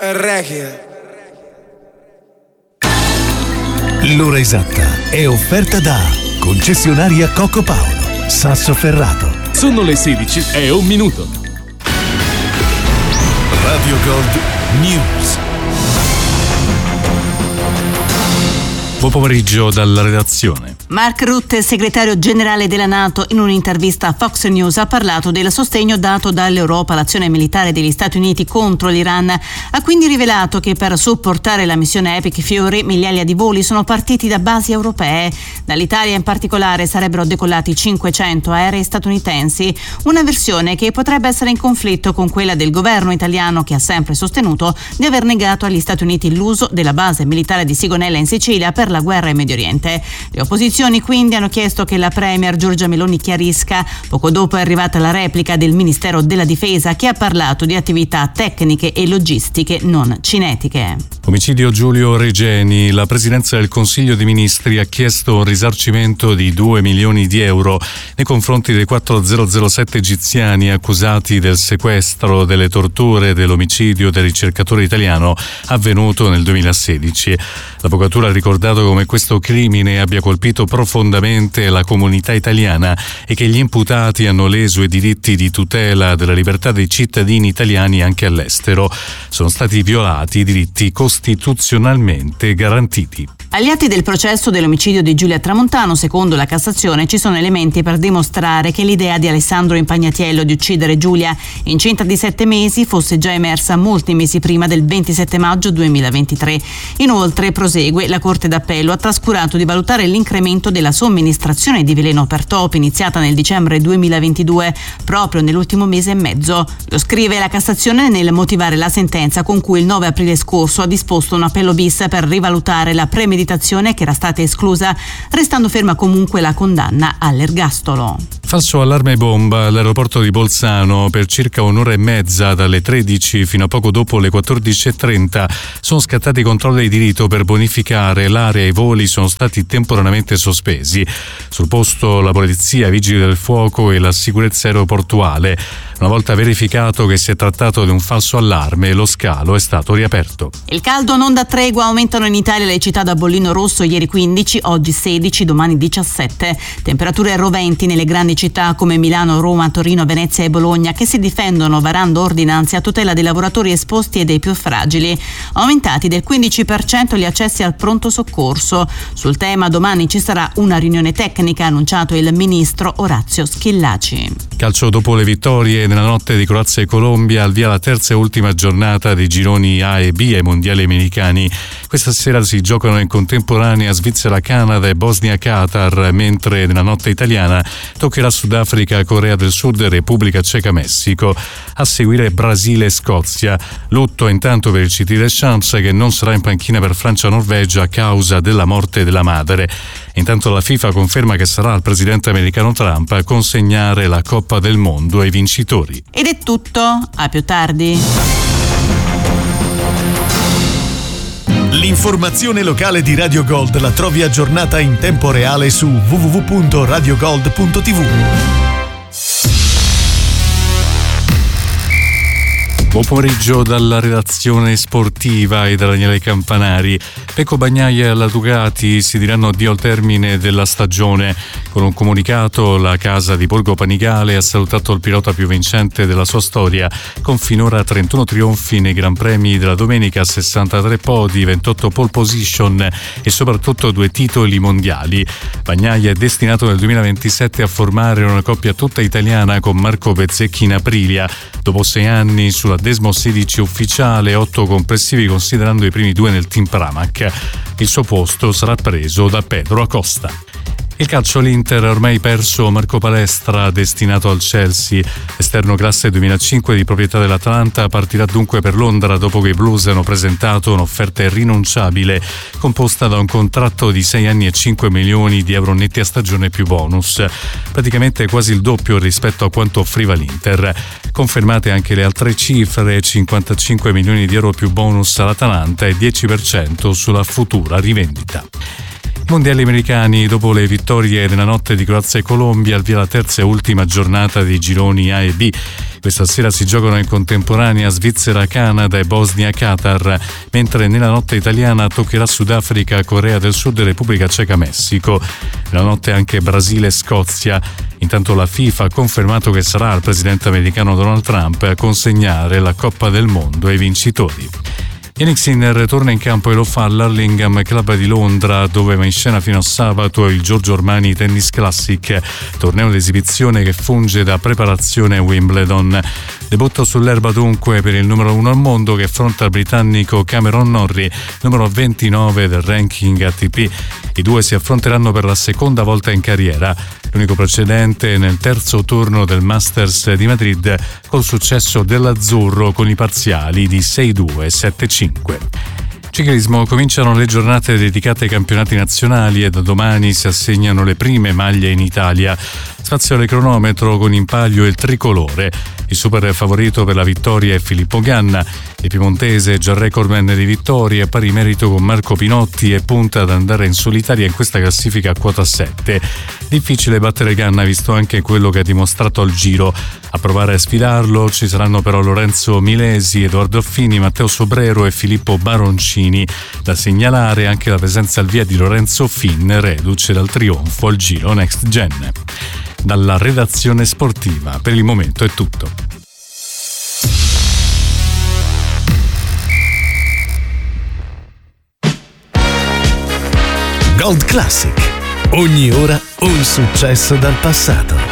Reggae. L'ora esatta è offerta da Concessionaria Coco Paolo, Sassoferrato. Sono le 16:01. Radio Gold News. Buon pomeriggio dalla redazione. Mark Rutte, segretario generale della NATO, in un'intervista a Fox News ha parlato del sostegno dato dall'Europa all'azione militare degli Stati Uniti contro l'Iran. Ha quindi rivelato che per supportare la missione Epic Fury migliaia di voli sono partiti da basi europee. Dall'Italia in particolare sarebbero decollati 500 aerei statunitensi, una versione che potrebbe essere in conflitto con quella del governo italiano, che ha sempre sostenuto di aver negato agli Stati Uniti l'uso della base militare di Sigonella in Sicilia per la guerra in Medio Oriente. Le opposizioni quindi hanno chiesto che la premier Giorgia Meloni chiarisca. Poco dopo è arrivata la replica del Ministero della Difesa, che ha parlato di attività tecniche e logistiche non cinetiche. Omicidio Giulio Regeni. La Presidenza del Consiglio dei Ministri ha chiesto un risarcimento di 2 milioni di euro nei confronti dei 4007 egiziani accusati del sequestro, delle torture e dell'omicidio del ricercatore italiano avvenuto nel 2016. L'avvocatura ha ricordato come questo crimine abbia colpito profondamente la comunità italiana e che gli imputati hanno leso i diritti di tutela della libertà dei cittadini italiani anche all'estero. Sono stati violati i diritti costituzionalmente garantiti. Agli atti del processo dell'omicidio di Giulia Tramontano, secondo la Cassazione, ci sono elementi per dimostrare che l'idea di Alessandro Impagnatiello di uccidere Giulia, incinta di 7 mesi, fosse già emersa molti mesi prima del 27 maggio 2023. Inoltre, prosegue, la Corte d'Appello ha trascurato di valutare l'incremento della somministrazione di veleno per topi iniziata nel dicembre 2022, proprio nell'ultimo mese e mezzo. Lo scrive la Cassazione nel motivare la sentenza con cui il 9 aprile scorso ha disposto un appello bis per rivalutare la premeditazione che era stata esclusa, restando ferma comunque la condanna all'ergastolo. Falso allarme bomba all'aeroporto di Bolzano. Per circa un'ora e mezza, dalle 13 fino a poco dopo le 14:30, sono scattati i controlli di rito per bonificare l'area e i voli sono stati temporaneamente sospesi. Sul posto la polizia, i vigili del fuoco e la sicurezza aeroportuale. Una volta verificato che si è trattato di un falso allarme, lo scalo è stato riaperto. Il caldo non dà tregua, aumentano in Italia le città da bollino rosso, ieri 15, oggi 16, domani 17. Temperature roventi nelle grandi città come Milano, Roma, Torino, Venezia e Bologna, che si difendono varando ordinanze a tutela dei lavoratori esposti e dei più fragili. Aumentati del 15% gli accessi al pronto soccorso. Sul tema domani ci sarà una riunione tecnica, ha annunciato il ministro Orazio Schillaci. Calcio dopo le vittorie nella notte di Croazia e Colombia, al via la terza e ultima giornata dei gironi A e B ai mondiali americani. Questa sera si giocano in contemporanea Svizzera, Canada e Bosnia-Qatar, mentre nella notte italiana toccherà Sudafrica, Corea del Sud e Repubblica Ceca, Messico. A seguire Brasile e Scozia. Lutto intanto per il CT Deschamps, che non sarà in panchina per Francia-Norvegia a causa della morte della madre. Intanto la FIFA conferma che sarà il presidente americano Trump a consegnare la Coppa del Mondo ai vincitori. Ed è tutto, a più tardi. L'informazione locale di Radio Gold la trovi aggiornata in tempo reale su www.radiogold.tv. Buon pomeriggio dalla redazione sportiva e da Daniele Campanari. Pecco Bagnaia e alla Ducati si diranno addio al termine della stagione. Con un comunicato la casa di Borgo Panigale ha salutato il pilota più vincente della sua storia, con finora 31 trionfi nei Gran Premi della domenica, 63 podi, 28 pole position e soprattutto 2 titoli mondiali. Bagnaia è destinato nel 2027 a formare una coppia tutta italiana con Marco Bezzecchi in Aprilia. Dopo 6 anni sulla Desmo 16 ufficiale, 8 complessivi considerando i primi 2 nel team Pramac. Il suo posto sarà preso da Pedro Acosta. Il calcio, l'Inter ha ormai perso Marco Palestra, destinato al Chelsea. Esterno classe 2005 di proprietà dell'Atalanta, partirà dunque per Londra dopo che i Blues hanno presentato un'offerta irrinunciabile composta da un contratto di 6 anni e 5 milioni di euro netti a stagione più bonus, praticamente quasi il doppio rispetto a quanto offriva l'Inter. Confermate anche le altre cifre: 55 milioni di euro più bonus all'Atalanta e 10% sulla futura rivendita. Mondiali americani, dopo le vittorie nella notte di Croazia e Colombia, al via la terza e ultima giornata dei gironi A e B. Questa sera si giocano in contemporanea Svizzera, Canada e Bosnia, Qatar, mentre nella notte italiana toccherà Sudafrica, Corea del Sud e Repubblica Ceca, Messico. Nella notte anche Brasile e Scozia. Intanto la FIFA ha confermato che sarà il presidente americano Donald Trump a consegnare la Coppa del Mondo ai vincitori. Jannik Sinner torna in campo e lo fa all'Hurlingham Club di Londra, dove va in scena fino a sabato il Giorgio Armani Tennis Classic, torneo d'esibizione che funge da preparazione a Wimbledon. Debutto sull'erba dunque per il numero 1 al mondo, che affronta il britannico Cameron Norrie, numero 29 del ranking ATP. I due si affronteranno per la seconda volta in carriera, l'unico precedente nel terzo turno del Masters di Madrid, col successo dell'azzurro con i parziali di 6-2 e 7-5. Ciclismo: cominciano le giornate dedicate ai campionati nazionali e da domani si assegnano le prime maglie in Italia. Spazio alle cronometro con in palio il tricolore. Il super favorito per la vittoria è Filippo Ganna. Il piemontese, già recordman di vittorie, a pari merito con Marco Pinotti e punta ad andare in solitaria in questa classifica a quota 7. Difficile battere Ganna visto anche quello che ha dimostrato al Giro. A provare a sfidarlo ci saranno però Lorenzo Milesi, Edoardo Affini, Matteo Sobrero e Filippo Baroncini. Da segnalare anche la presenza al via di Lorenzo Fin, reduce dal trionfo al Giro Next Gen. Dalla redazione sportiva per il momento è tutto. Gold Classic. Ogni ora un successo dal passato.